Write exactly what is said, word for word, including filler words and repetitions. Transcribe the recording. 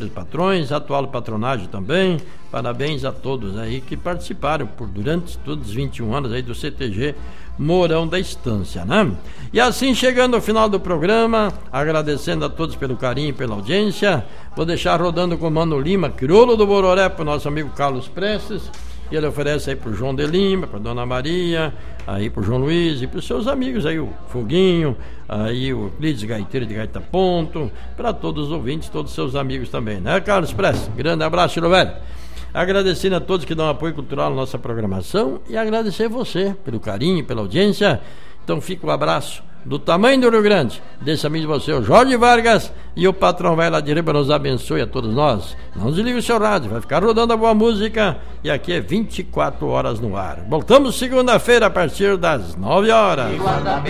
dos patrões, atual patronagem também. Parabéns a todos aí que participaram por durante todos os vinte e um anos aí do C T G Mourão da Estância, né? E assim, chegando ao final do programa, agradecendo a todos pelo carinho e pela audiência, vou deixar rodando com o Mano Lima, crioulo do Bororé, pro nosso amigo Carlos Prestes, e ele oferece aí pro João de Lima, pra Dona Maria, aí pro João Luiz e pros seus amigos aí, o Foguinho, aí o Euclides Gaiteiro de Gaita Ponto, para todos os ouvintes, todos os seus amigos também, né, Carlos Prestes? Grande abraço, Chilo Velho. Agradecendo a todos que dão apoio cultural à nossa programação e agradecer você pelo carinho, pela audiência. Então fica o abraço do tamanho do Rio Grande, desse amigo de você, o Jorge Vargas, e o patrão vai lá de Riba nos abençoe a todos nós. Não desligue o seu rádio, vai ficar rodando a boa música, e aqui é vinte e quatro horas no ar. Voltamos segunda-feira a partir das nove horas.